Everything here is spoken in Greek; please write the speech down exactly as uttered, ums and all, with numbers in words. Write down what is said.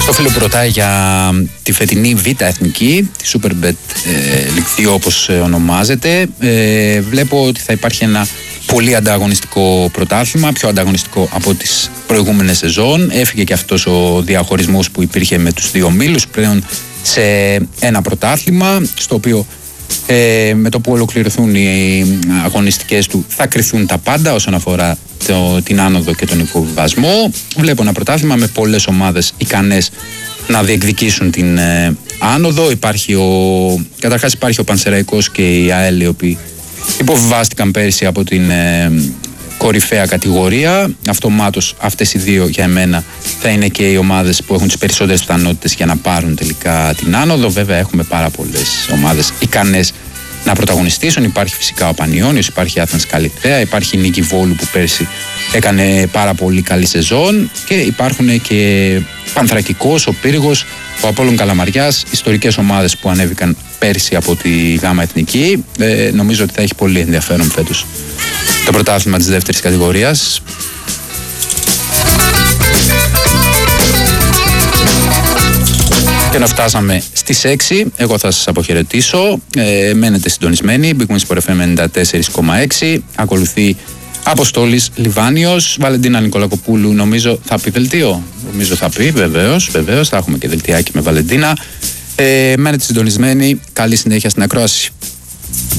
Στο φίλο που ρωτάει για τη φετινή Β' Εθνική, τη Superbet League δύο όπως ονομάζεται, ε, βλέπω ότι θα υπάρχει ένα πολύ ανταγωνιστικό πρωτάθλημα, πιο ανταγωνιστικό από τις προηγούμενες σεζόν. Έφυγε και αυτός ο διαχωρισμός που υπήρχε με τους δύο ομίλους πλέον σε ένα πρωτάθλημα, στο οποίο ε, με το που ολοκληρωθούν οι αγωνιστικές του θα κριθούν τα πάντα όσον αφορά το, την άνοδο και τον υποβιβασμό. Βλέπω ένα πρωτάθλημα με πολλές ομάδες ικανές να διεκδικήσουν την ε, άνοδο. Υπάρχει ο, καταρχάς υπάρχει ο Πανσεραϊκός και η ΑΕΛ, οι οποίοι υποβιβάστηκαν πέρυσι από την ε, κορυφαία κατηγορία. Αυτομάτως αυτές οι δύο για εμένα θα είναι και οι ομάδες που έχουν τις περισσότερες πιθανότητες για να πάρουν τελικά την άνοδο. Βέβαια έχουμε πάρα πολλές ομάδες ικανές να πρωταγωνιστήσουν. Υπάρχει φυσικά ο Πανιώνιος, υπάρχει η Άθανας Καλυθέα, υπάρχει η Νίκη Βόλου που πέρσι έκανε πάρα πολύ καλή σεζόν και υπάρχουν και Πανθρακικός, ο Πύργος, ο Απόλλων Καλαμαριάς, ιστορικές ομάδες που ανέβηκαν πέρσι από τη Γάμα Εθνική. Ε, νομίζω ότι θα έχει πολύ ενδιαφέρον φέτος το πρωτάθλημα της δεύτερης κατηγορίας. Και να φτάσαμε στις έξι, εγώ θα σας αποχαιρετήσω. Ε, μένετε συντονισμένοι. Big Wins Sport εφ εμ ενενήντα τέσσερα κόμμα έξι. Ακολουθεί Αποστόλης Λιβάνιος. Βαλεντίνα Νικολακοπούλου, νομίζω θα πει δελτίο. Νομίζω θα πει, βεβαίως, βεβαίως. Θα έχουμε και δελτιάκι με Βαλεντίνα. Ε, μένετε συντονισμένοι. Καλή συνέχεια στην ακρόαση.